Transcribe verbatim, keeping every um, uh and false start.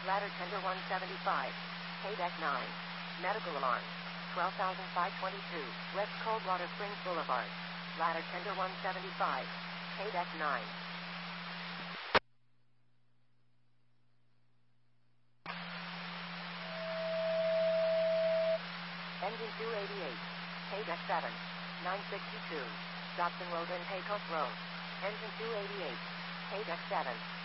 Ladder tender one seventy-five. Haydeck nine. Medical alarm. twelve thousand five hundred twenty-two. West Coldwater Springs Boulevard. Ladder tender one seventy-five. Haydeck nine. Engine two eighty-eight. Haydeck seven. nine sixty-two. Dobson Road and Pecos Road. Engine two eighty-eight. Haydeck seven.